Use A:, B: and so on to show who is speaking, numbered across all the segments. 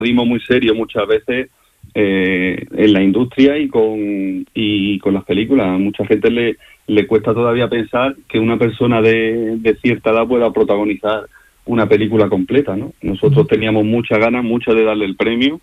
A: ritmo muy serio muchas veces en la industria y con las películas. A mucha gente le cuesta todavía pensar que una persona de cierta edad pueda protagonizar una película completa, ¿no? Nosotros teníamos muchas ganas, muchas de darle el premio.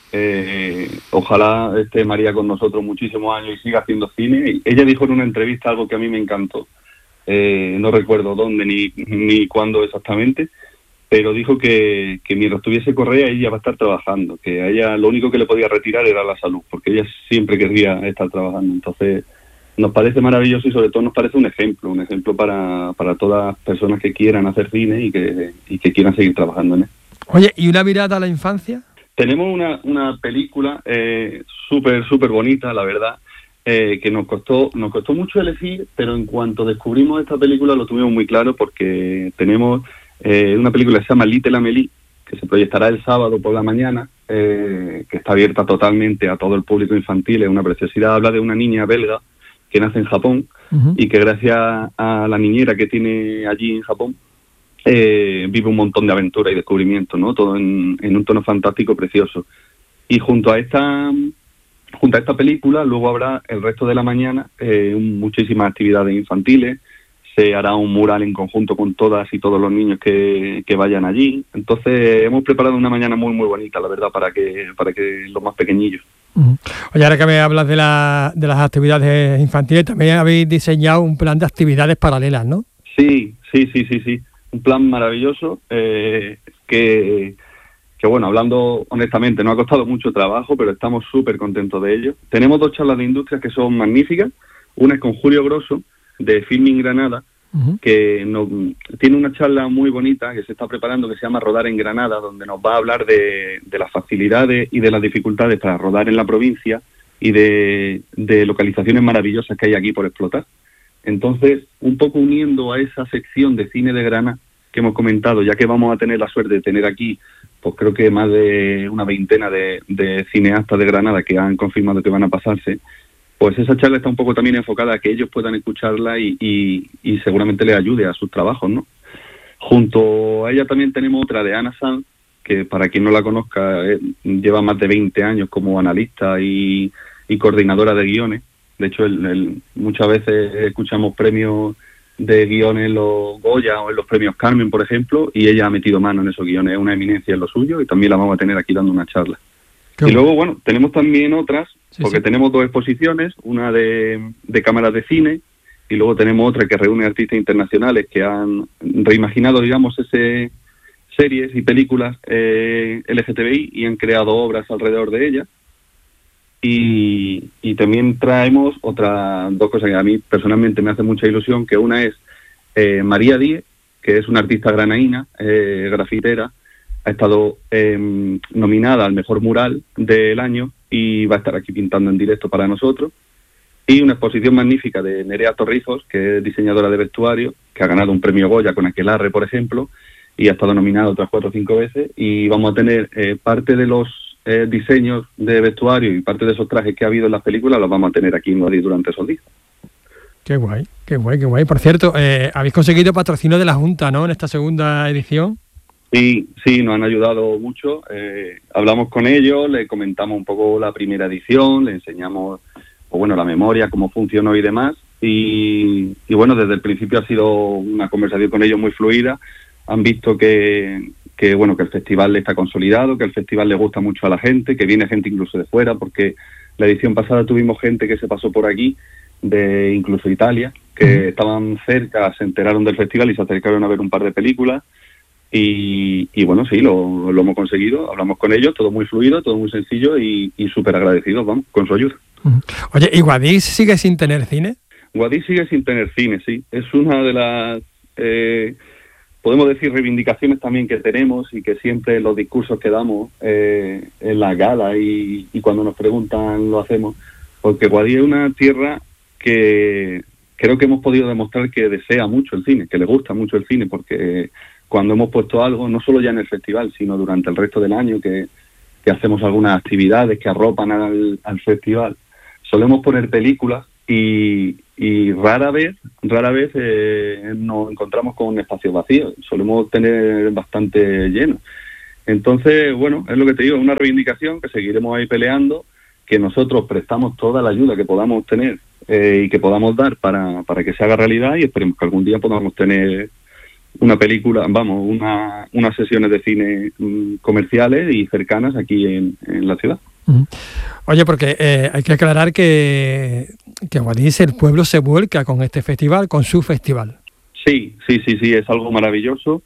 A: Ojalá esté María con nosotros muchísimos años y siga haciendo cine. Y ella dijo en una entrevista algo que a mí me encantó. No recuerdo dónde ni cuándo exactamente, pero dijo que mientras tuviese Correa ella va a estar trabajando, que a ella lo único que le podía retirar era la salud, porque ella siempre querría estar trabajando. Entonces nos parece maravilloso y sobre todo nos parece un ejemplo para todas las personas que quieran hacer cine y que quieran seguir trabajando en él.
B: Oye, ¿y una mirada a la infancia?
A: Tenemos una película súper bonita, la verdad, que nos costó mucho elegir, pero en cuanto descubrimos esta película lo tuvimos muy claro, porque tenemos una película que se llama Little Amélie, que se proyectará el sábado por la mañana, que está abierta totalmente a todo el público infantil. Es una preciosidad. Habla de una niña belga que nace en Japón y que gracias a la niñera que tiene allí en Japón vive un montón de aventura y descubrimiento, ¿no? Todo en un tono fantástico precioso. Y junto a esta película luego habrá el resto de la mañana muchísimas actividades infantiles. Se hará un mural en conjunto con todas y todos los niños que vayan allí. Entonces hemos preparado una mañana muy bonita, la verdad, para que los más pequeñillos.
B: Oye, ahora que me hablas de las actividades infantiles, también habéis diseñado un plan de actividades paralelas, ¿no?
A: Sí. Un plan maravilloso que bueno, hablando honestamente, nos ha costado mucho trabajo, pero estamos súper contentos de ello. Tenemos 2 charlas de industria que son magníficas. Una es con Julio Grosso, de Filming Granada, que tiene una charla muy bonita que se está preparando, que se llama Rodar en Granada, donde nos va a hablar de las facilidades y de las dificultades para rodar en la provincia y de localizaciones maravillosas que hay aquí por explotar. Entonces, un poco uniendo a esa sección de cine de Granada que hemos comentado, ya que vamos a tener la suerte de tener aquí, pues creo que más de una veintena de cineastas de Granada que han confirmado que van a pasarse, pues esa charla está un poco también enfocada a que ellos puedan escucharla y seguramente les ayude a sus trabajos, ¿no? Junto a ella también tenemos otra de Ana Sanz, que para quien no la conozca, lleva más de 20 años como analista y coordinadora de guiones. De hecho, muchas veces escuchamos premios de guiones en los Goya o en los premios Carmen, por ejemplo, y ella ha metido mano en esos guiones. Es una eminencia en lo suyo y también la vamos a tener aquí dando una charla. Y luego, bueno, tenemos también otras, porque tenemos 2 exposiciones, una de cámaras de cine y luego tenemos otra que reúne artistas internacionales que han reimaginado, digamos, series y películas LGTBI y han creado obras alrededor de ellas. Y también traemos otras 2 cosas que a mí personalmente me hace mucha ilusión, que una es María Díez, que es una artista granaína, grafitera, ha estado nominada al mejor mural del año y va a estar aquí pintando en directo para nosotros. Y una exposición magnífica de Nerea Torrijos, que es diseñadora de vestuario, que ha ganado un premio Goya con Aquelarre, por ejemplo, y ha estado nominada otras 4 o 5 veces. Y vamos a tener parte de los diseños de vestuario y parte de esos trajes que ha habido en las películas los vamos a tener aquí en Madrid durante esos días.
B: Qué guay. Por cierto, habéis conseguido patrocinio de la Junta, ¿no?, en esta segunda edición.
A: Sí, nos han ayudado mucho. Hablamos con ellos, le comentamos un poco la primera edición, le enseñamos la memoria, cómo funcionó y demás. Y bueno, desde el principio ha sido una conversación con ellos muy fluida. Han visto que el festival está consolidado, que el festival le gusta mucho a la gente, que viene gente incluso de fuera, porque la edición pasada tuvimos gente que se pasó por aquí, de incluso Italia, que estaban cerca, se enteraron del festival y se acercaron a ver un par de películas. Y bueno, sí, lo hemos conseguido. Hablamos con ellos, todo muy fluido, todo muy sencillo y súper agradecidos, vamos, con su ayuda.
B: Oye, ¿y Guadix sigue sin tener cine?
A: Guadix sigue sin tener cine, sí. Es una de las, podemos decir, reivindicaciones también que tenemos y que siempre en los discursos que damos en la gala y cuando nos preguntan lo hacemos. Porque Guadix es una tierra que creo que hemos podido demostrar que desea mucho el cine, que le gusta mucho el cine, porque cuando hemos puesto algo, no solo ya en el festival, sino durante el resto del año, que hacemos algunas actividades que arropan al festival, solemos poner películas y rara vez nos encontramos con espacios vacíos, solemos tener bastante lleno. Entonces, bueno, es lo que te digo, es una reivindicación que seguiremos ahí peleando, que nosotros prestamos toda la ayuda que podamos tener y que podamos dar para que se haga realidad, y esperemos que algún día podamos tener una película, unas sesiones de cine comerciales y cercanas aquí en la ciudad.
B: Oye, porque hay que aclarar que Guadix, el pueblo se vuelca con este festival, con su festival.
A: Sí, es algo maravilloso.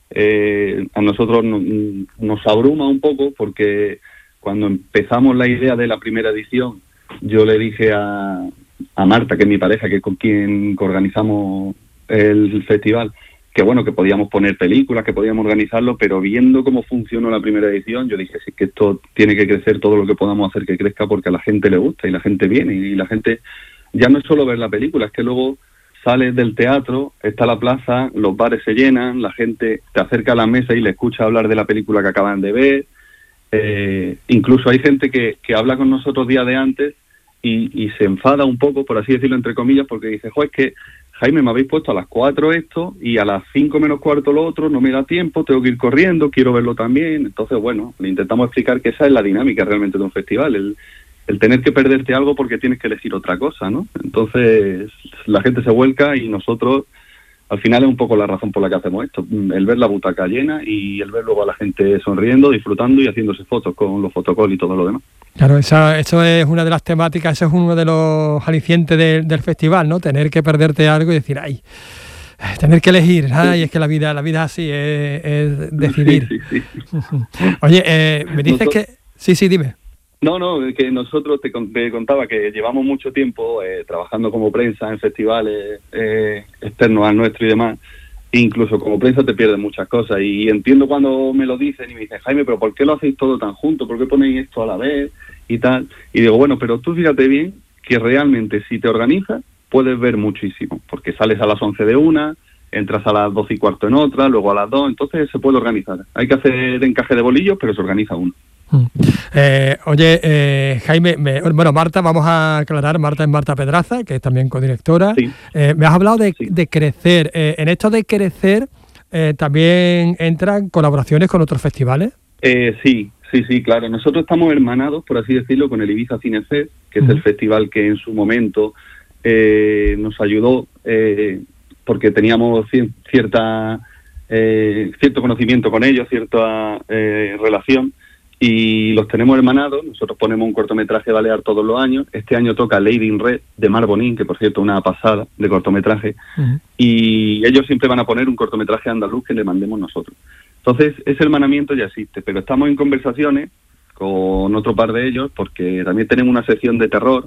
A: A nosotros nos abruma un poco porque cuando empezamos la idea de la primera edición, yo le dije a Marta, que es mi pareja, que es con quien organizamos el festival, que bueno, que podíamos poner películas, que podíamos organizarlo, pero viendo cómo funcionó la primera edición, yo dije, sí, que esto tiene que crecer, todo lo que podamos hacer que crezca, porque a la gente le gusta y la gente viene, y la gente ya no es solo ver la película, es que luego sales del teatro, está la plaza, los bares se llenan, la gente te acerca a la mesa y le escucha hablar de la película que acaban de ver. Incluso hay gente que habla con nosotros días de antes y se enfada un poco, por así decirlo, entre comillas, porque dice, es que Jaime, me habéis puesto a las 4 esto y a las 5 menos cuarto lo otro, no me da tiempo, tengo que ir corriendo, quiero verlo también. Entonces, bueno, le intentamos explicar que esa es la dinámica realmente de un festival, el tener que perderte algo porque tienes que elegir otra cosa, ¿no? Entonces, la gente se vuelca y nosotros, al final es un poco la razón por la que hacemos esto, el ver la butaca llena y el ver luego a la gente sonriendo, disfrutando y haciéndose fotos con los fotocoll y todo lo demás.
B: Claro, eso es una de las temáticas, eso es uno de los alicientes del festival, ¿no? Tener que perderte algo y decir, tener que elegir, es que la vida es así, es decidir.
A: Sí.
B: Oye, me dices que... Sí, dime.
A: No, que nosotros te contaba que llevamos mucho tiempo trabajando como prensa en festivales externos al nuestro y demás. Incluso como prensa te pierdes muchas cosas y entiendo cuando me lo dicen y me dicen, Jaime, pero ¿por qué lo hacéis todo tan junto? ¿Por qué ponéis esto a la vez y tal? Y digo, bueno, pero tú fíjate bien que realmente si te organizas puedes ver muchísimo, porque sales a las 11 de una, entras a las 12 y cuarto en otra, luego a las 2, entonces se puede organizar. Hay que hacer encaje de bolillos, pero se organiza uno.
B: Oye, Jaime, Marta, vamos a aclarar, Marta es Marta Pedraza, que es también codirectora. Sí. Me has hablado de crecer. En esto de crecer, ¿también entran colaboraciones con otros festivales?
A: Sí, claro. Nosotros estamos hermanados, por así decirlo, con el Ibiza Cine Fest, que es el festival que en su momento nos ayudó, porque teníamos cierto conocimiento con ellos, cierta relación, y los tenemos hermanados. Nosotros ponemos un cortometraje balear todos los años. Este año toca Lady in Red de Mar Bonín, que por cierto una pasada de cortometraje, y ellos siempre van a poner un cortometraje andaluz que le mandemos nosotros. Entonces ese hermanamiento ya existe, pero estamos en conversaciones con otro par de ellos, porque también tenemos una sección de terror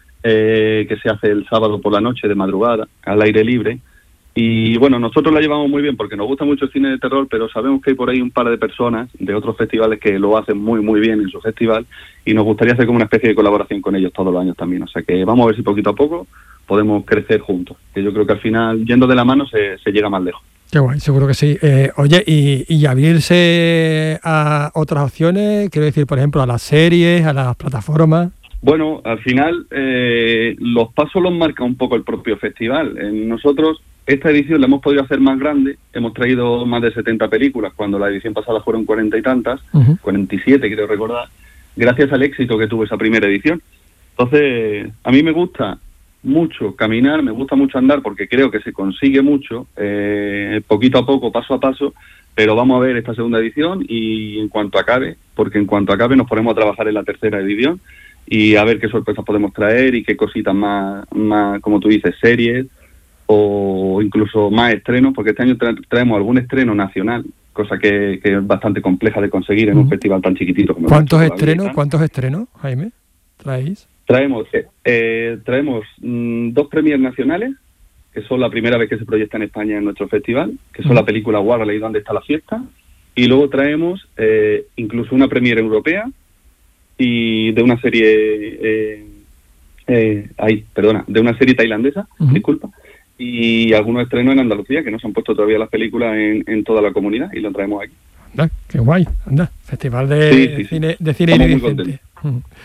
A: que se hace el sábado por la noche de madrugada, al aire libre. Y bueno, nosotros la llevamos muy bien porque nos gusta mucho el cine de terror, pero sabemos que hay por ahí un par de personas de otros festivales que lo hacen muy muy bien en su festival, y nos gustaría hacer como una especie de colaboración con ellos todos los años también. O sea que vamos a ver si poquito a poco podemos crecer juntos, que yo creo que al final, yendo de la mano, se llega más lejos.
B: Qué guay, seguro que sí. Oye, y abrirse a otras opciones, quiero decir, por ejemplo, a las series, a las plataformas.
A: Bueno, al final los pasos los marca un poco el propio festival. Nosotros esta edición la hemos podido hacer más grande, hemos traído más de 70 películas, cuando la edición pasada fueron 40 y tantas, 47 creo recordar, gracias al éxito que tuvo esa primera edición. Entonces, a mí me gusta mucho caminar, me gusta mucho andar, porque creo que se consigue mucho, poquito a poco, paso a paso, pero vamos a ver esta segunda edición y en cuanto acabe nos ponemos a trabajar en la tercera edición y a ver qué sorpresas podemos traer y qué cositas más como tú dices, series, o incluso más estrenos, porque este año traemos algún estreno nacional, cosa que es bastante compleja de conseguir en un festival tan chiquitito como
B: ¿Cuántos estrenos, Jaime, traéis?
A: Traemos 2 premiers nacionales, que son la primera vez que se proyecta en España en nuestro festival, que son la película Warley, ¿Dónde está la fiesta? Y luego traemos incluso una premier europea y de una serie de una serie tailandesa, disculpa, y algunos estrenos en Andalucía, que no se han puesto todavía las películas en toda la comunidad, y lo traemos aquí.
B: Anda, qué guay, anda, festival de cine
A: Estamos muy contentos.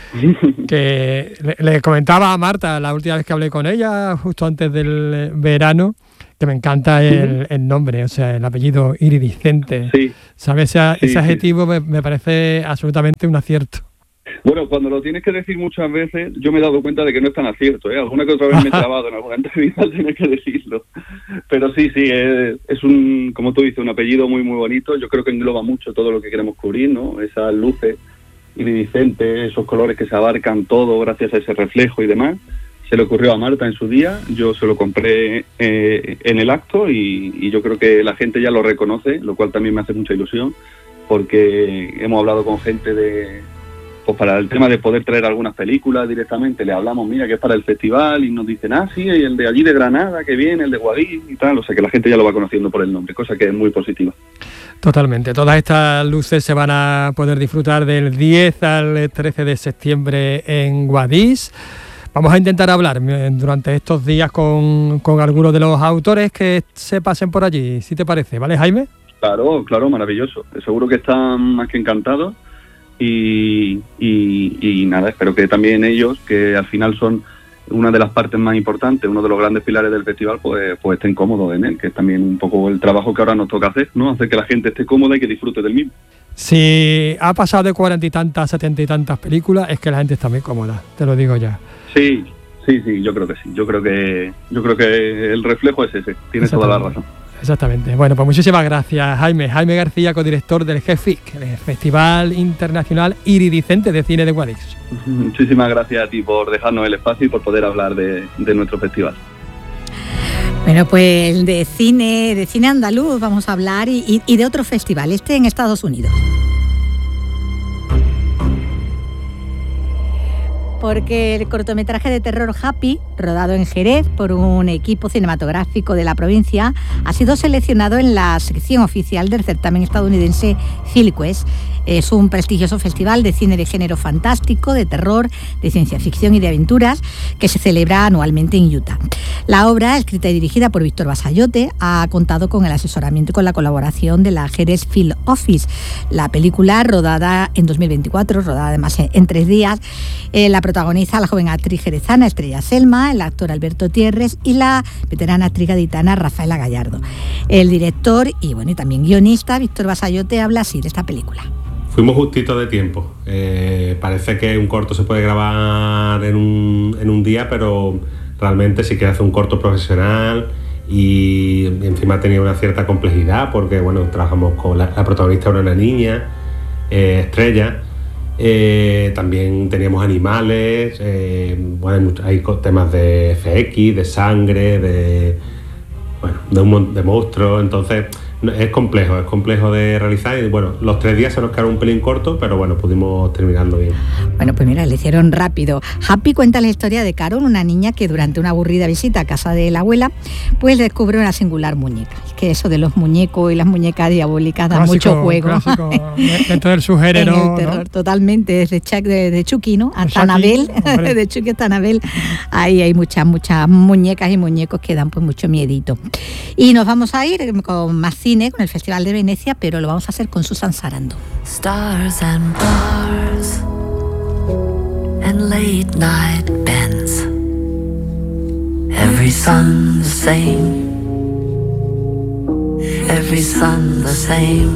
B: que le comentaba a Marta la última vez que hablé con ella, justo antes del verano, que me encanta el nombre, o sea, el apellido iridiscente.
A: Sí.
B: ¿Sabes? Ese adjetivo me parece absolutamente un acierto.
A: Bueno, cuando lo tienes que decir muchas veces, yo me he dado cuenta de que no es tan acierto, ¿eh? Alguna que otra vez me he trabado en alguna entrevista al tener que decirlo. Pero sí, es un, como tú dices, un apellido muy, muy bonito. Yo creo que engloba mucho todo lo que queremos cubrir, ¿no? Esas luces iridiscentes, esos colores que se abarcan todo gracias a ese reflejo y demás. Se le ocurrió a Marta en su día, yo se lo compré en el acto y yo creo que la gente ya lo reconoce, lo cual también me hace mucha ilusión, porque hemos hablado con gente pues para el tema de poder traer algunas películas directamente, le hablamos, mira, que es para el festival, y nos dicen, sí, y el de allí de Granada, que viene, el de Guadix y tal, o sea que la gente ya lo va conociendo por el nombre, cosa que es muy positiva.
B: Totalmente, todas estas luces se van a poder disfrutar del 10 al 13 de septiembre en Guadix. Vamos a intentar hablar durante estos días con algunos de los autores que se pasen por allí, si te parece, ¿vale, Jaime?
A: Claro, maravilloso. Seguro que están más que encantados y nada, espero que también ellos, que al final son una de las partes más importantes, uno de los grandes pilares del festival, pues estén cómodos en él, que es también un poco el trabajo que ahora nos toca hacer, ¿no? Hacer que la gente esté cómoda y que disfrute del mismo. Si
B: ha pasado de 40 y tantas, 70 y tantas películas, es que la gente está muy cómoda, te lo digo ya.
A: Sí, yo creo que sí. Yo creo que el reflejo es ese. Tienes toda la razón.
B: Exactamente. Bueno, pues muchísimas gracias, Jaime. Jaime García, codirector del GFIC, el Festival Internacional Iridiscente de Cine de Guadix.
A: Muchísimas gracias a ti por dejarnos el espacio y por poder hablar de nuestro festival.
C: Bueno, pues de cine andaluz vamos a hablar y de otro festival, en Estados Unidos. Porque el cortometraje de terror Happy, rodado en Jerez por un equipo cinematográfico de la provincia, ha sido seleccionado en la sección oficial del certamen estadounidense FilmQuest. Es un prestigioso festival de cine de género fantástico, de terror, de ciencia ficción y de aventuras que se celebra anualmente en Utah. La obra, escrita y dirigida por Víctor Basayote, ha contado con el asesoramiento y con la colaboración de la Jerez Film Office. La película, rodada en 2024, rodada además en 3 días, la protagoniza la joven actriz jerezana Estrella Selma, el actor Alberto Tierres y la veterana actriz gaditana Rafaela Gallardo. El director y también guionista Víctor Basayote habla así de esta película.
D: Fuimos justitos de tiempo. Parece que un corto se puede grabar en un día, pero realmente si quieres hacer un corto profesional y encima tenía una cierta complejidad porque trabajamos con la protagonista, era una niña, Estrella. También teníamos animales, hay temas de FX, de sangre, de monstruos, entonces es complejo de realizar y los 3 días se nos quedaron un pelín cortos, pero pudimos terminarlo bien.
C: Pues mira, le hicieron rápido. Happy cuenta la historia de Carol, una niña que durante una aburrida visita a casa de la abuela, pues descubre una singular muñeca. Es que eso de los muñecos y las muñecas diabólicas da mucho juego.
B: Clásico, dentro del subgénero.
C: En el terror, ¿no? Totalmente, desde Chucky, ¿no? Hasta Anabel, de Chucky hasta Anabel. Ahí hay muchas muñecas y muñecos que dan mucho miedito. Y nos vamos a ir con más cine, con el Festival de Venecia, pero lo vamos a hacer con Susan Sarandon.
E: Stars and bars and late night bends. Every sun the same. Every sun the same.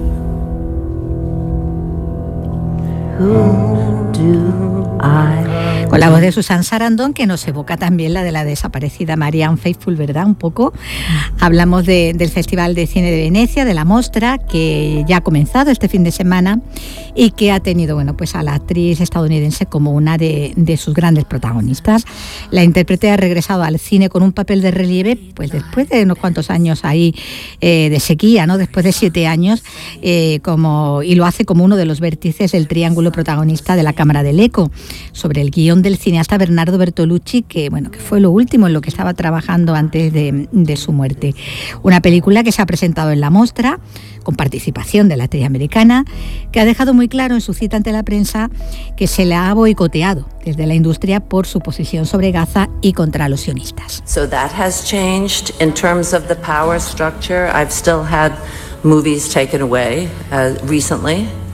E: Who do I?
C: Con la voz de Susan Sarandon, que nos evoca también la de la desaparecida Marianne Faithfull, ¿verdad? Un poco. Hablamos del Festival de Cine de Venecia, de la Mostra, que ya ha comenzado este fin de semana y que ha tenido, pues a la actriz estadounidense como una de sus grandes protagonistas. La intérprete ha regresado al cine con un papel de relieve, pues después de unos cuantos años ahí de sequía, ¿no? Después de 7 años, y lo hace como uno de los vértices del triángulo protagonista de La Cámara del Eco, sobre el guión del cineasta Bernardo Bertolucci, que fue lo último en lo que estaba trabajando antes de su muerte. Una película que se ha presentado en la Mostra, con participación de la actriz americana, que ha dejado muy claro en su cita ante la prensa que se le ha boicoteado desde la industria por su posición sobre Gaza y contra los sionistas.
E: So that has changed in terms of the power structure. I've still had movies taken away recently.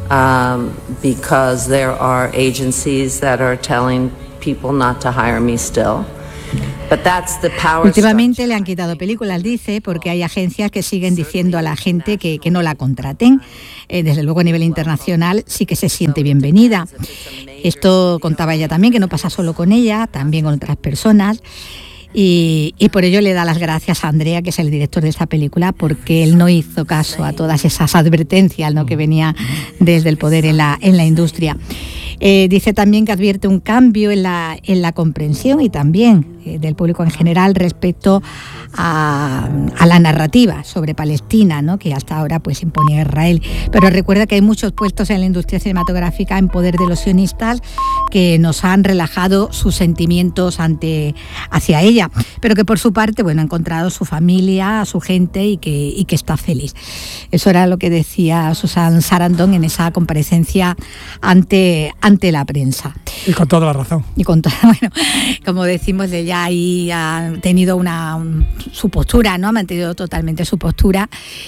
E: because there are agencies that are telling people not to hire me still. But that's the power.
C: Últimamente le han quitado películas, dice, porque hay agencias que siguen diciendo a la gente que no la contraten. Desde luego a nivel internacional sí que se siente bienvenida. Esto contaba ella también, que no pasa solo con ella, también con otras personas. Y por ello le da las gracias a Andrea, que es el director de esta película, porque él no hizo caso a todas esas advertencias, ¿no?, que venía desde el poder en la industria. Dice también que advierte un cambio en la comprensión y también del público en general respecto a la narrativa sobre Palestina, ¿no?, que hasta ahora pues imponía Israel. Pero recuerda que hay muchos puestos en la industria cinematográfica en poder de los sionistas que nos han relajado sus sentimientos hacia ella, pero que por su parte, bueno, ha encontrado su familia, a su gente y que está feliz. Eso era lo que decía Susan Sarandon en esa comparecencia ante la prensa.
B: Y con toda la razón.
C: Y con todo, bueno, como decimos, ella ahí ha tenido su postura, ¿no? Ha mantenido totalmente su postura,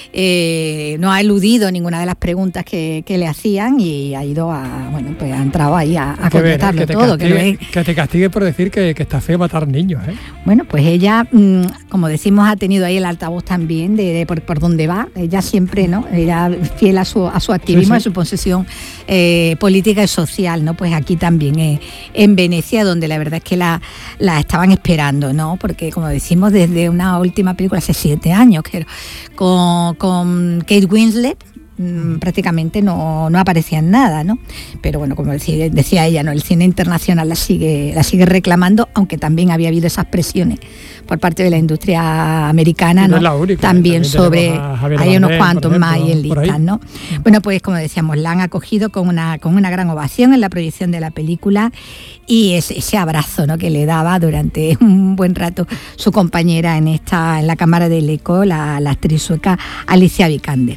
C: no ha eludido ninguna de las preguntas que le hacían y ha ido ha entrado ahí a contestarlo todo.
B: Que te castigue por decir que está feo matar niños, ¿eh?
C: Bueno, pues ella, como decimos, ha tenido ahí el altavoz también de por dónde va. Ella siempre, ¿no? Ella fiel a su activismo, sí. A su posición política y social, ¿no? Pues aquí también en Venecia, donde la verdad es que la estaban esperando, ¿no? Porque, como decimos, desde una última película hace 7 años, con Kate Winslet, prácticamente no aparecía en nada, ¿no? Pero bueno, como decía ella, ¿no?, el cine internacional la sigue reclamando, aunque también había habido esas presiones por parte de la industria americana, ¿no? No es la única, también sobre hay unos cuantos más ahí en listas, ¿no? Bueno, pues como decíamos, la han acogido con una gran ovación en la proyección de la película y ese abrazo, ¿no?, que le daba durante un buen rato su compañera en la cámara del eco, la actriz sueca Alicia Vikander.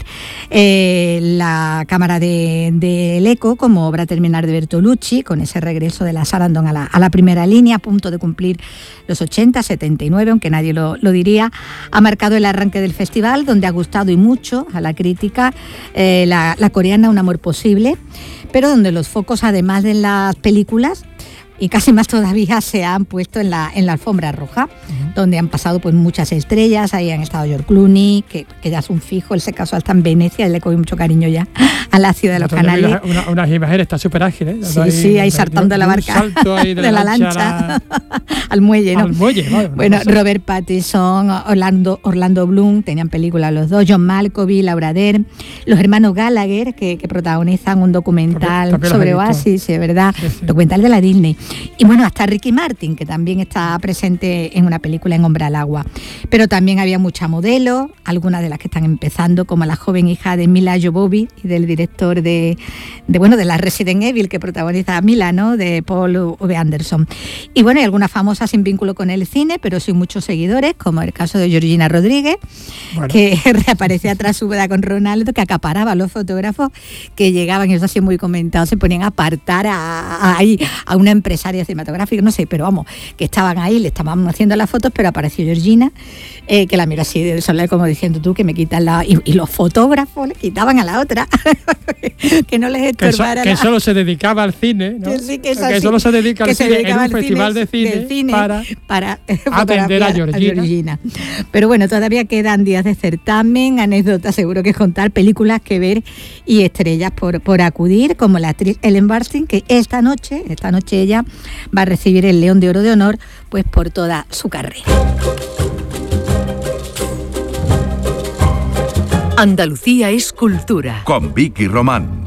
C: La cámara del eco, como obra terminar de Bertolucci, con ese regreso de la Sarandon a la primera línea, a punto de cumplir los 80, 79, aunque nadie lo diría, ha marcado el arranque del festival, donde ha gustado y mucho a la crítica la coreana Un amor posible, pero donde los focos, además de las películas, y casi más todavía, se han puesto en la alfombra roja, donde han pasado pues muchas estrellas. Ahí han estado George Clooney, que ya es un fijo, él se casó hasta en Venecia, le cogió mucho cariño ya a la ciudad de los canales.
B: Unas imágenes, está súper ágil, ¿eh?
C: Sí, ahí saltando la barca, salto ahí de la lancha al muelle, ¿no? Al muelle, bueno, Robert Pattinson, Orlando Bloom, tenían películas los dos, John Malkovich, Laura Dern, los hermanos Gallagher, que protagonizan un documental también sobre Oasis, es verdad, sí. Documental de la Disney. Y bueno, hasta Ricky Martin, que también está presente en una película, en Hombre al Agua. Pero también había mucha modelo, algunas de las que están empezando, como la joven hija de Mila Jovovich y del director de la Resident Evil, que protagoniza a Mila, ¿no?, de Paul W. Anderson. Y bueno, hay algunas famosas sin vínculo con el cine, pero sin muchos seguidores, como el caso de Georgina Rodríguez, que reaparecía tras su boda con Ronaldo, que acaparaba a los fotógrafos que llegaban, y eso ha sido muy comentado, se ponían a apartar a una empresaria cinematográfica, no sé, pero vamos, que estaban ahí, le estaban haciendo las fotos, pero apareció Georgina, que la mira así de soledad, como diciendo tú, que me quitan y los fotógrafos le quitaban a la otra, que no les estorbara.
B: Que solo se dedicaba al cine, ¿no? Que solo se dedica al cine en un festival de cine para atender a Georgina.
C: Pero bueno, todavía quedan días de certamen, anécdotas seguro que contar, películas que ver y estrellas por acudir, como la actriz Ellen Burstyn, que esta noche ella va a recibir el León de Oro de Honor, pues por toda su carrera.
F: Andalucía es cultura.
G: Con Vicky Román.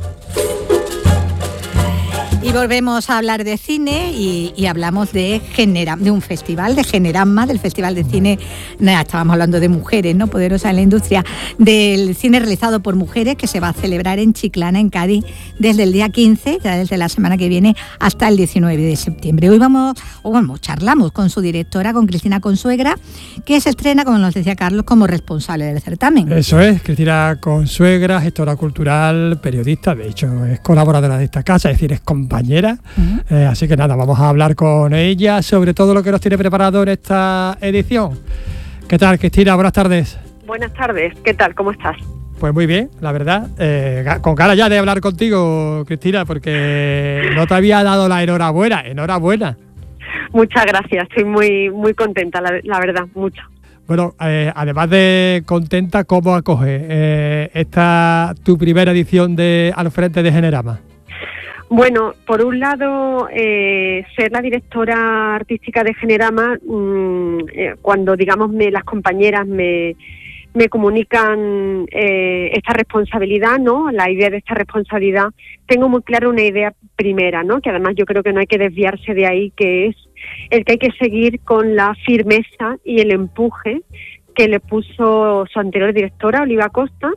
C: Y volvemos a hablar de cine y hablamos de un festival, de Generamma, del Festival de Cine, estábamos hablando de mujeres, ¿no?, poderosas en la industria, del cine realizado por mujeres, que se va a celebrar en Chiclana, en Cádiz, desde el día 15, ya desde la semana que viene, hasta el 19 de septiembre. Hoy charlamos con su directora, con Cristina Consuegra, que se estrena, como nos decía Carlos, como responsable del certamen.
B: Eso es, Cristina Consuegra, gestora cultural, periodista, de hecho es colaboradora de esta casa, es decir, es compañera. Así que nada, vamos a hablar con ella sobre todo lo que nos tiene preparado en esta edición. ¿Qué tal, Cristina? Buenas tardes.
H: Buenas tardes, ¿qué tal? ¿Cómo estás?
B: Pues muy bien, la verdad. Con ganas ya de hablar contigo, Cristina, porque no te había dado la enhorabuena. Enhorabuena.
G: Muchas gracias, estoy muy muy contenta, la verdad, mucho.
B: Bueno, además de contenta, ¿cómo acoge esta tu primera edición de Al Frente de Generama?
G: Bueno, por un lado, ser la directora artística de Generama, cuando, digamos, las compañeras me comunican esta responsabilidad, ¿no? La idea de esta responsabilidad, tengo muy clara una idea primera, ¿no? Que además yo creo que no hay que desviarse de ahí, que es el que hay que seguir con la firmeza y el empuje que le puso su anterior directora, Oliva Costa,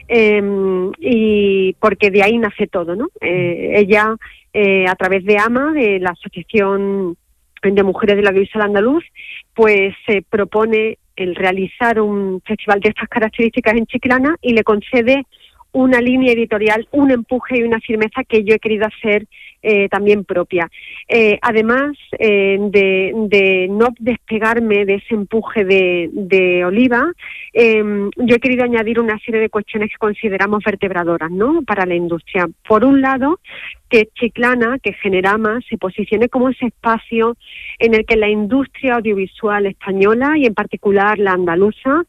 G: y porque de ahí nace todo, ¿no? Ella, a través de AMA, de la Asociación de Mujeres del Audiovisual Andaluz, pues se propone el realizar un festival de estas características en Chiclana y le concede una línea editorial, un empuje y una firmeza que yo he querido hacer también propia. Además de no despegarme de ese empuje de Oliva, yo he querido añadir una serie de cuestiones que consideramos vertebradoras, ¿no?, para la industria. Por un lado, que Chiclana, que Generama, se posicione como ese espacio en el que la industria audiovisual española y en particular la andaluza,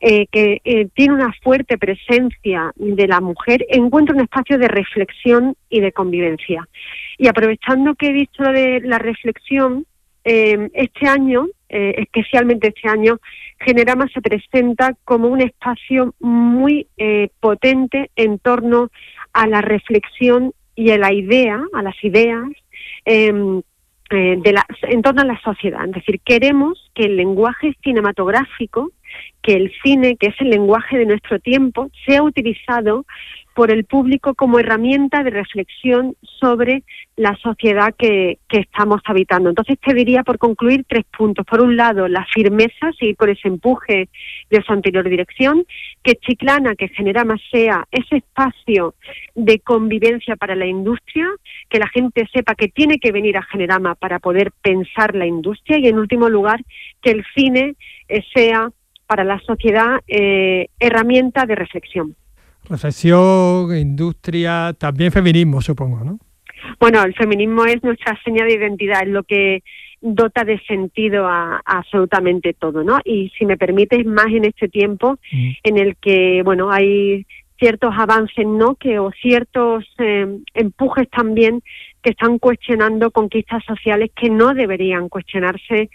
G: que tiene una fuerte presencia de la mujer, encuentra un espacio de reflexión y de convivencia. Y aprovechando que he dicho lo de la reflexión, este año, especialmente este año, Generama se presenta como un espacio muy potente en torno a la reflexión y a la idea, a las ideas, en torno a la sociedad. Es decir, queremos que el lenguaje cinematográfico, que el cine, que es el lenguaje de nuestro tiempo, sea utilizado por el público como herramienta de reflexión sobre la sociedad que estamos habitando. Entonces te diría, por concluir, 3 puntos. Por un lado, la firmeza, seguir con ese empuje de su anterior dirección, que Chiclana, que Generama, sea ese espacio de convivencia para la industria, que la gente sepa que tiene que venir a Generama para poder pensar la industria, y en último lugar, que el cine sea para la sociedad herramienta de reflexión.
B: Reflexión, industria, también feminismo, supongo, ¿no?
G: Bueno, el feminismo es nuestra seña de identidad, es lo que dota de sentido a absolutamente todo, ¿no? Y si me permites, más en este tiempo en el que, bueno, hay ciertos avances, ¿no?, o ciertos empujes también que están cuestionando conquistas sociales que no deberían cuestionarse,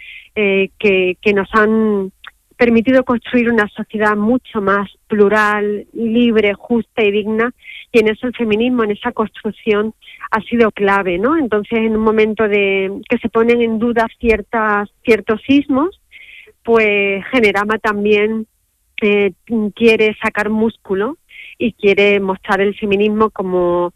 G: que nos han permitido construir una sociedad mucho más plural, libre, justa y digna, y en eso el feminismo, en esa construcción, ha sido clave, ¿no? Entonces, en un momento de que se ponen en duda ciertos sismos, pues Generama también quiere sacar músculo y quiere mostrar el feminismo como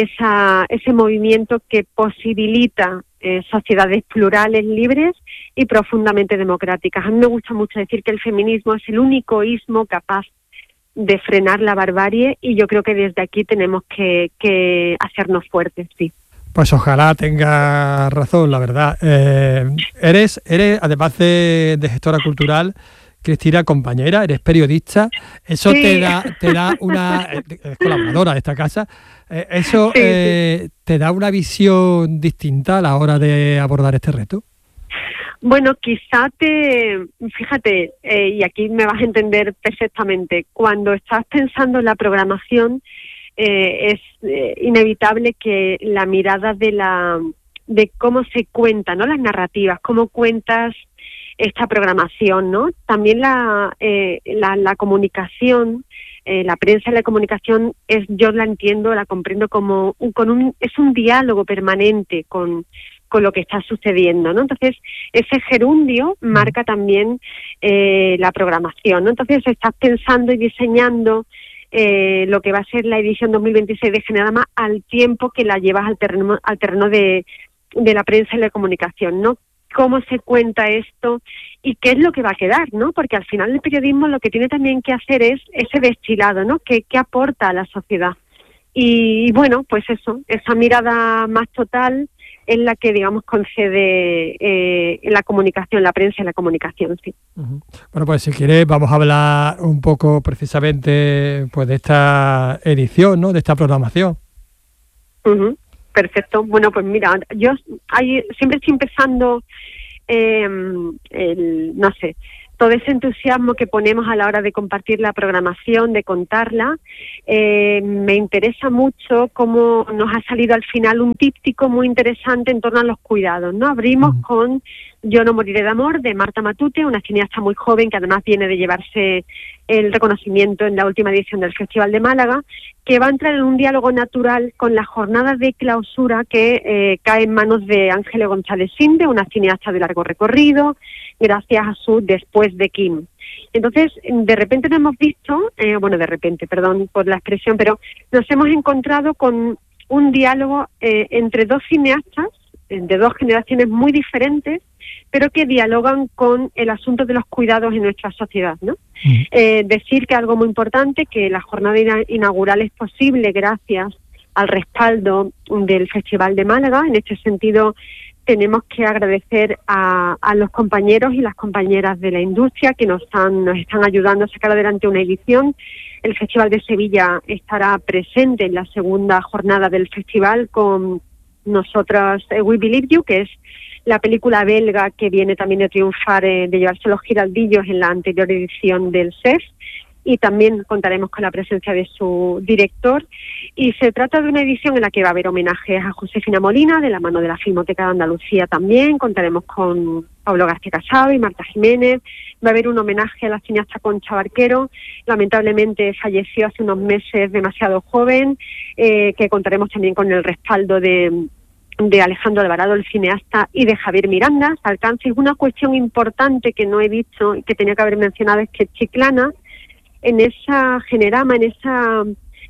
G: ese movimiento que posibilita sociedades plurales, libres y profundamente democráticas. A mí me gusta mucho decir que el feminismo es el único ismo capaz de frenar la barbarie, y yo creo que desde aquí tenemos que hacernos fuertes, sí.
B: Pues ojalá tenga razón, la verdad. Eres además de gestora cultural, Cristina, compañera, eres periodista. Eso sí. te da una... es colaboradora de esta casa. Eso sí. ¿Te da una visión distinta a la hora de abordar este reto?
G: Bueno, quizá fíjate, y aquí me vas a entender perfectamente, cuando estás pensando en la programación, es inevitable que la mirada de cómo se cuentan, ¿no?, las narrativas, cómo cuentas esta programación, ¿no? También la comunicación, la prensa y la comunicación, yo la entiendo, la comprendo como es un diálogo permanente con lo que está sucediendo, ¿no? Entonces, ese gerundio marca también la programación, ¿no? Entonces, estás pensando y diseñando lo que va a ser la edición 2026 de Generama al tiempo que la llevas al terreno de la prensa y la comunicación, ¿no? Cómo se cuenta esto y qué es lo que va a quedar, ¿no? Porque al final el periodismo lo que tiene también que hacer es ese destilado, ¿no? ¿Qué aporta a la sociedad? Y bueno, pues eso, esa mirada más total, es la que, digamos, concede la comunicación, la prensa y la comunicación, sí.
B: Uh-huh. Bueno, pues si quieres vamos a hablar un poco precisamente pues de esta edición, ¿no? De esta programación.
G: Uh-huh. Perfecto. Bueno, pues mira, yo siempre estoy empezando, no sé, todo ese entusiasmo que ponemos a la hora de compartir la programación, de contarla. Me interesa mucho cómo nos ha salido al final un díptico muy interesante en torno a los cuidados, ¿no? Abrimos con Yo no moriré de amor, de Marta Matute, una cineasta muy joven que además viene de llevarse el reconocimiento en la última edición del Festival de Málaga, que va a entrar en un diálogo natural con la jornada de clausura que cae en manos de Ángeles González Sinde, una cineasta de largo recorrido, gracias a su Después de Kim. Entonces, de repente nos hemos visto, perdón por la expresión, pero nos hemos encontrado con un diálogo entre dos cineastas de dos generaciones muy diferentes, pero que dialogan con el asunto de los cuidados en nuestra sociedad, ¿no? Decir que algo muy importante, que la jornada inaugural es posible gracias al respaldo del Festival de Málaga. En este sentido, tenemos que agradecer a los compañeros y las compañeras de la industria que nos están ayudando a sacar adelante una edición. El Festival de Sevilla estará presente en la segunda jornada del festival con nosotras We Believe You, que es la película belga que viene también de triunfar, de llevarse los giraldillos en la anterior edición del CEF, y también contaremos con la presencia de su director. Y se trata de una edición en la que va a haber homenajes a Josefina Molina, de la mano de la Filmoteca de Andalucía también. Contaremos con Pablo García Casado y Marta Jiménez. Va a haber un homenaje a la cineasta Concha Barquero, lamentablemente falleció hace unos meses demasiado joven, que contaremos también con el respaldo de Alejandro Alvarado, el cineasta, y de Javier Miranda. Alcance. Es una cuestión importante que no he dicho y que tenía que haber mencionado, es que Chiclana, en esa Generama, en esa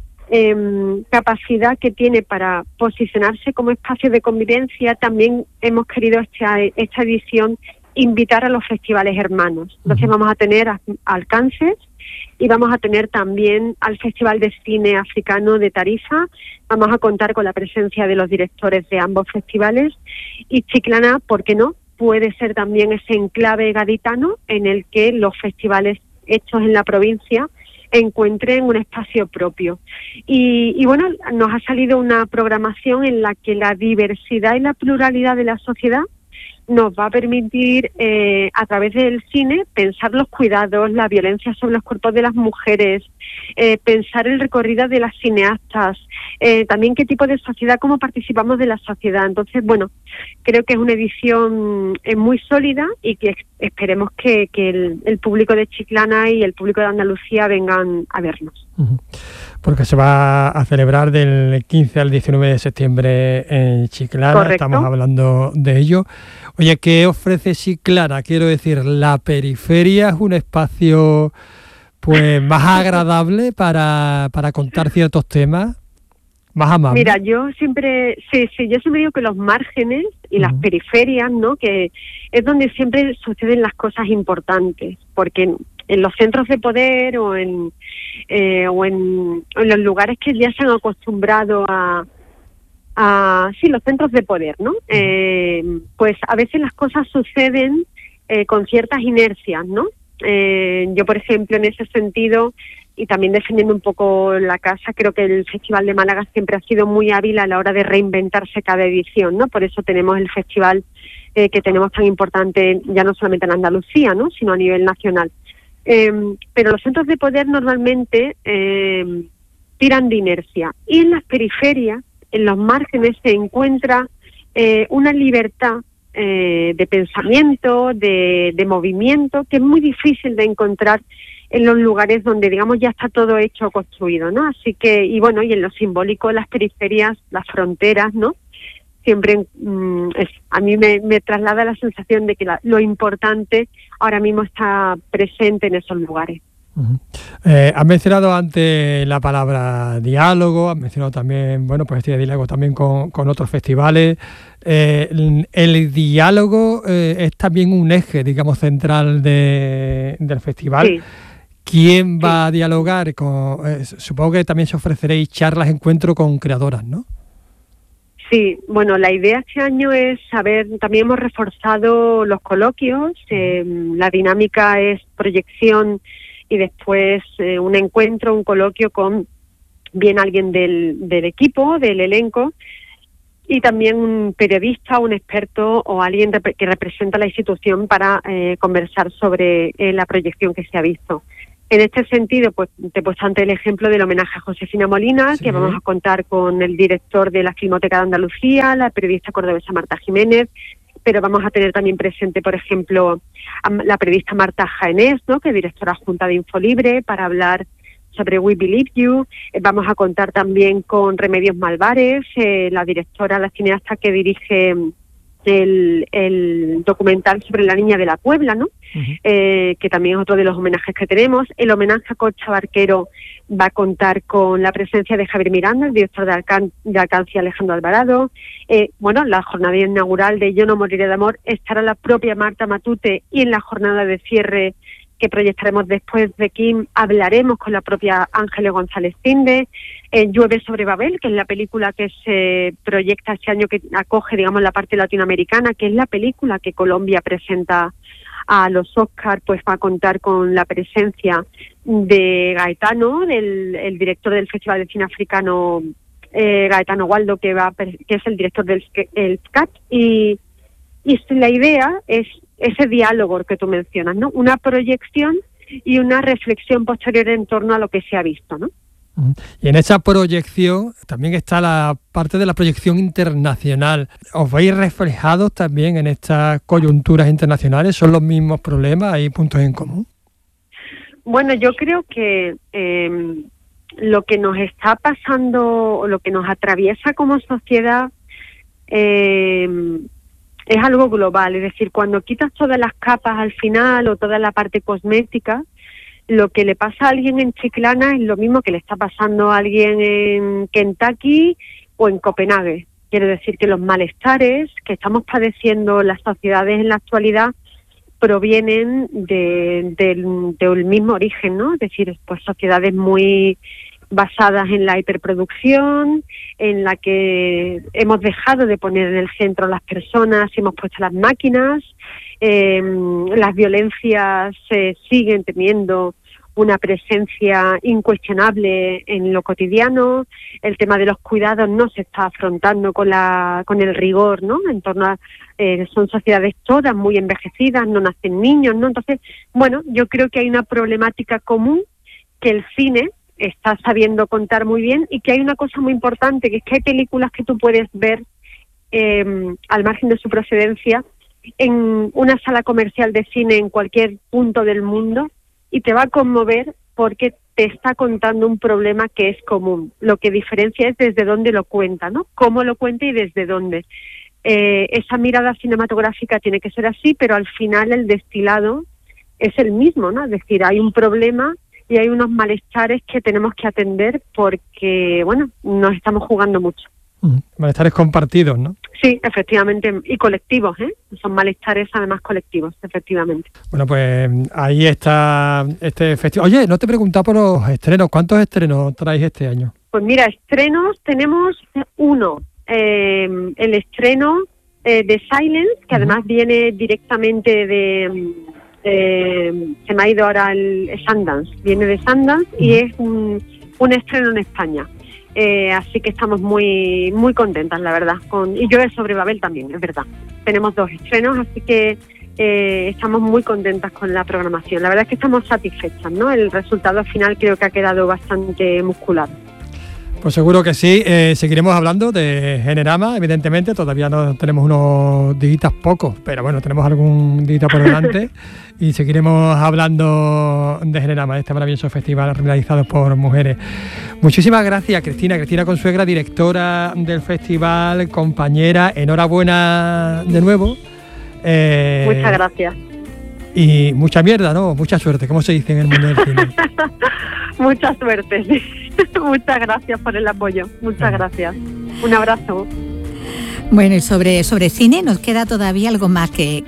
G: capacidad que tiene para posicionarse como espacio de convivencia, también hemos querido esta edición invitar a los festivales hermanos. Entonces vamos a tener alcances y vamos a tener también al Festival de Cine Africano de Tarifa. Vamos a contar con la presencia de los directores de ambos festivales, y Chiclana, ¿por qué no?, puede ser también ese enclave gaditano en el que los festivales hechos en la provincia encuentren un espacio propio. Y bueno, nos ha salido una programación en la que la diversidad y la pluralidad de la sociedad nos va a permitir, a través del cine, pensar los cuidados, la violencia sobre los cuerpos de las mujeres, pensar el recorrido de las cineastas, también qué tipo de sociedad, cómo participamos de la sociedad. Entonces, bueno, creo que es una edición muy sólida y que esperemos que el público de Chiclana y el público de Andalucía vengan a vernos.
B: Porque se va a celebrar del 15 al 19 de septiembre en Chiclana. Correcto. Estamos hablando de ello. Oye, ¿qué ofrece Chiclana? Quiero decir, la periferia es un espacio pues más agradable para contar ciertos temas, más amable.
G: Mira, yo siempre digo que los márgenes y las periferias, ¿no?, que es donde siempre suceden las cosas importantes, porque en los centros de poder o en los lugares que ya se han acostumbrado los centros de poder, ¿no? Pues a veces las cosas suceden con ciertas inercias, ¿no? Yo, por ejemplo, en ese sentido, y también defendiendo un poco la casa, creo que el Festival de Málaga siempre ha sido muy hábil a la hora de reinventarse cada edición, ¿no? Por eso tenemos el festival que tenemos tan importante, ya no solamente en Andalucía, ¿no?, sino a nivel nacional. Pero los centros de poder normalmente tiran de inercia, y en las periferias, en los márgenes, se encuentra una libertad de pensamiento, de movimiento, que es muy difícil de encontrar en los lugares donde, digamos, ya está todo hecho, construido, ¿no? Así que, y bueno, y en lo simbólico, las periferias, las fronteras, ¿no?, siempre a mí me traslada la sensación de que lo importante ahora mismo está presente en esos lugares.
B: Has mencionado antes la palabra diálogo, has mencionado también, bueno, pues este diálogo también con otros festivales. El diálogo es también un eje, digamos, central del festival. Sí. ¿Quién va a dialogar? Supongo que también se ofreceréis charlas, encuentros con creadoras, ¿no?
G: Sí, bueno, la idea este año es también hemos reforzado los coloquios, la dinámica es proyección y después un encuentro, un coloquio con bien alguien del equipo, del elenco, y también un periodista, un experto o alguien que representa la institución para conversar sobre la proyección que se ha visto. En este sentido, pues te he puesto ante el ejemplo del homenaje a Josefina Molina, sí, que vamos a contar con el director de la Filmoteca de Andalucía, la periodista cordobesa Marta Jiménez, pero vamos a tener también presente, por ejemplo, a la periodista Marta Jaenés, ¿no?, que es directora adjunta de Infolibre, para hablar sobre We Believe You. Vamos a contar también con Remedios Malvares, la directora, la cineasta que dirige el documental sobre la niña de la Puebla, ¿no? Que también es otro de los homenajes que tenemos. El homenaje a Concha Barquero va a contar con la presencia de Javier Miranda, el director de Alcancia Alejandro Alvarado. La jornada inaugural de Yo no moriré de amor estará la propia Marta Matute, y en la jornada de cierre que proyectaremos después de Kim hablaremos con la propia Ángeles González Tinde. Llueve sobre Babel, que es la película que se proyecta este año, que acoge, digamos, la parte latinoamericana, que es la película que Colombia presenta a los Oscars, pues va a contar con la presencia de Gaetano, el director del Festival de Cine Africano, Gaetano Waldo, que es el director del SCAT, y la idea es ese diálogo que tú mencionas, ¿no? Una proyección y una reflexión posterior en torno a lo que se ha visto, ¿no?
B: Y en esa proyección también está la parte de la proyección internacional. ¿Os veis reflejados también en estas coyunturas internacionales? ¿Son los mismos problemas? ¿Hay puntos en común?
G: Bueno, yo creo que lo que nos está pasando, o lo que nos atraviesa como sociedad, es algo global. Es decir, cuando quitas todas las capas al final o toda la parte cosmética, lo que le pasa a alguien en Chiclana es lo mismo que le está pasando a alguien en Kentucky o en Copenhague. Quiere decir que los malestares que estamos padeciendo las sociedades en la actualidad provienen del mismo origen, ¿no? Es decir, pues sociedades muy basadas en la hiperproducción, en la que hemos dejado de poner en el centro a las personas y hemos puesto las máquinas. Las violencias siguen teniendo una presencia incuestionable en lo cotidiano. El tema de los cuidados no se está afrontando con el rigor, ¿no? En torno a son sociedades todas muy envejecidas, no nacen niños, ¿no? Entonces, bueno, yo creo que hay una problemática común que el cine está sabiendo contar muy bien, y que hay una cosa muy importante, que es que hay películas que tú puedes ver al margen de su procedencia en una sala comercial de cine en cualquier punto del mundo, y te va a conmover porque te está contando un problema que es común. Lo que diferencia es desde dónde lo cuenta, ¿no? Cómo lo cuenta y desde dónde. Esa mirada cinematográfica tiene que ser así, pero al final el destilado es el mismo, ¿no? Es decir, hay un problema y hay unos malestares que tenemos que atender porque, bueno, nos estamos jugando mucho.
B: Malestares compartidos, ¿no?
G: Sí, efectivamente, y colectivos, ¿eh? Son malestares además colectivos, efectivamente.
B: Bueno, pues ahí está este festival. Oye, no te he preguntado por los estrenos. ¿Cuántos estrenos traéis este año?
G: Pues mira, estrenos tenemos uno. El estreno de Silence, que además viene directamente se me ha ido ahora el Sundance, viene de Sundance y es un estreno en España. Así que estamos muy muy contentas, la verdad. Y Llueve sobre Babel también, es verdad. Tenemos 2 estrenos, así que estamos muy contentas con la programación. La verdad es que estamos satisfechas, ¿no? El resultado final creo que ha quedado bastante muscular.
B: Pues seguro que sí. Seguiremos hablando de Generama, evidentemente. Todavía no tenemos unos días pocos, pero bueno, tenemos algún día por delante y seguiremos hablando de Generama, este maravilloso festival realizado por mujeres. Muchísimas gracias, Cristina. Cristina Consuegra, directora del festival, compañera. Enhorabuena de nuevo.
G: Muchas gracias.
B: Y mucha mierda, ¿no? Mucha suerte, ¿cómo se dice en el mundo del cine?
G: Mucha suerte, sí. Muchas gracias por el apoyo. Muchas gracias. Un abrazo.
C: Bueno, y sobre cine nos queda todavía algo más que